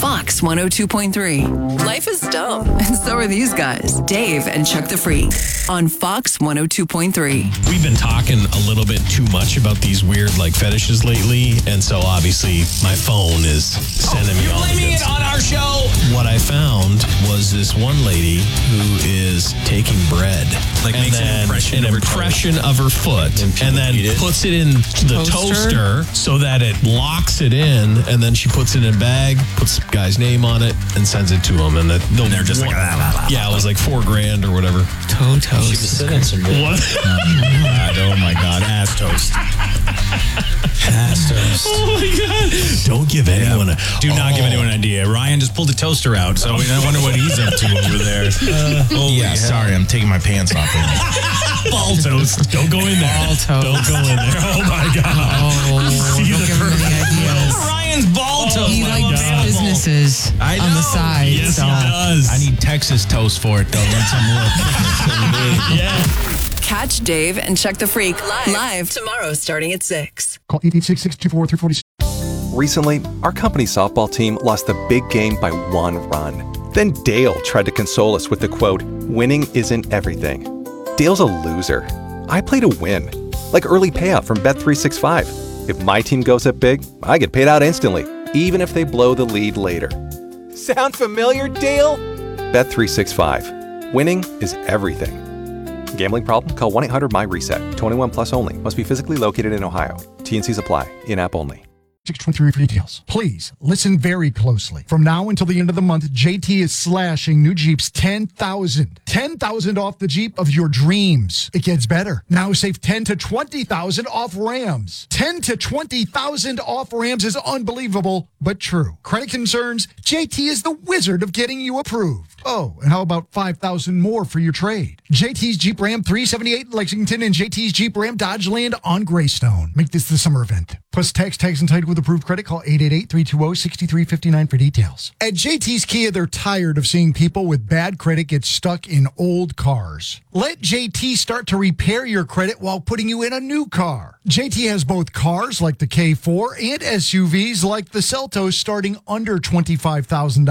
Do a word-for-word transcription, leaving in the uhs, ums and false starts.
Fox one oh two point three. Life is dumb, and so are these guys, Dave and Chuck the Freak, on Fox one oh two point three. We've been talking a little bit too much about these weird like fetishes lately, and so obviously my phone is sending oh, me all You're blaming it on our show. What I found was this one lady who is taking bread, like and makes then an impression, an of, her impression of her foot, and then it. puts it in the toaster? toaster so that it locks it in, and then she puts it in a bag, puts the guy's name on it, and sends it to him, and, it, and they're just like, ah, ah, ah, yeah, it was like four grand or whatever. Toe toast. She was sitting some what? Oh my god, ass toast. Ass toast. Oh my god! Don't give anyone yeah. a do not oh. give anyone an idea. Ryan just pulled a toaster out, so I wonder what he's up to over there. Uh, yeah, hell. sorry, I'm taking my pants off. Ball toast. Don't go in there. Ball toast. Don't go in there. Oh my god. Oh, See don't the give him any ideas. Ryan's ball toast. He likes businesses I on know. the side. Yes, so. he does. I need Texas toast for it, though. Need some real Yeah. Catch Dave and Chuck the Freak live, live tomorrow starting at six. Call eight eight six, six two four, three four six. Recently, our company softball team lost the big game by one run. Then Dale tried to console us with the quote, "Winning isn't everything." Dale's a loser. I play to win. Like early payout from Bet three sixty-five. If my team goes up big, I get paid out instantly, even if they blow the lead later. Sound familiar, Dale? Bet three sixty-five. Winning is everything. Gambling problem? Call one eight hundred M Y reset. twenty-one plus only. Must be physically located in Ohio. T N Cs apply. In-app only. six twenty-three for details. Please listen very closely. From now until the end of the month, J T is slashing new Jeeps ten thousand. ten thousand off the Jeep of your dreams. It gets better. Now save ten to twenty thousand off Rams. ten to twenty thousand off Rams is unbelievable, but true. Credit concerns? J T is the wizard of getting you approved. Oh, and how about five thousand more for your trade? J T's Jeep Ram three seventy-eight in Lexington and J T's Jeep Ram Dodge Land on Greystone. Make this the summer event. Plus tax, tags, and title with approved credit. Call eight eight eight, three two zero, six three five nine for details. At J T's Kia, they're tired of seeing people with bad credit get stuck in old cars. Let J T start to repair your credit while putting you in a new car. J T has both cars like the K four and S U Vs like the Seltos starting under twenty-five thousand dollars.